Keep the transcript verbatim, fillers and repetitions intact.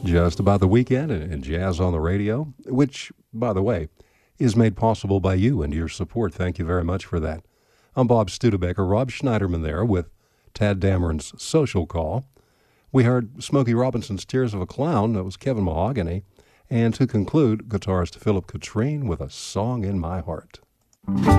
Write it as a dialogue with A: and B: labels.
A: Just about the weekend and, and Jazz on the Radio, which, by the way, is made possible by you and your support. Thank you very much for that. I'm Bob Studebaker, Rob Schneiderman there with Tad Dameron's Social Call. We heard Smokey Robinson's Tears of a Clown. That was Kevin Mahogany. And to conclude, guitarist Philip Katrine with A Song in My Heart.